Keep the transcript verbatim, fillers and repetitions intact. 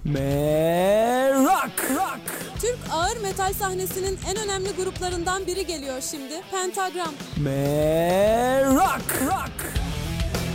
Merak. Rock. Türk ağır metal sahnesinin en önemli gruplarından biri geliyor şimdi. Pentagram. Merak.